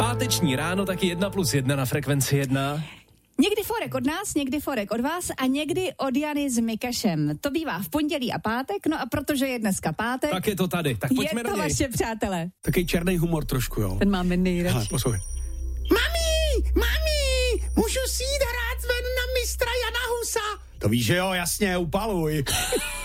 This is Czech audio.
Páteční ráno taky 1+1 na Frekvenci 1. Někdy forek od nás, někdy forek od vás a někdy od Jany s Mikešem. To bývá v pondělí a pátek, no a protože je dneska pátek, Tak je to tady, tak pojďme do něj. Je to vaše, přátelé. Takový černý humor trošku, jo. Ten máme nejradši. Hele, poslouchej. Mami, můžu si jít hrát ven na mistra Jana Husa? To víš, že jo, jasně, upaluj.